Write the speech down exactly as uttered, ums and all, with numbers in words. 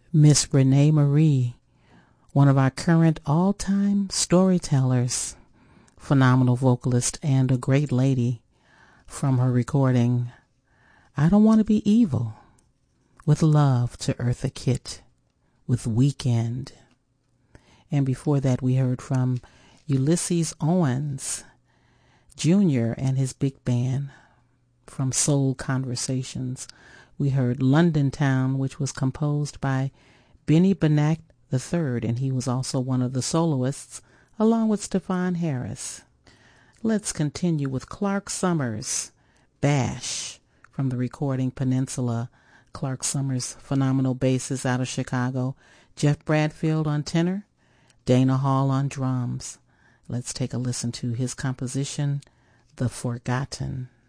Miss Renee Marie, one of our current all-time storytellers, phenomenal vocalist and a great lady, from her recording I Don't Want to Be Evil, with love to Eartha Kitt, with Weekend. And before that we heard from Ulysses Owens Junior and his big band from Soul Conversations. We heard London Town, which was composed by Benny Benack the third, and he was also one of the soloists, along with Stefan Harris. Let's continue with Clark Summers, Bash, from the recording Peninsula. Clark Summers, phenomenal bassist out of Chicago. Jeff Bradfield on tenor, Dana Hall on drums. Let's take a listen to his composition, The Forgotten.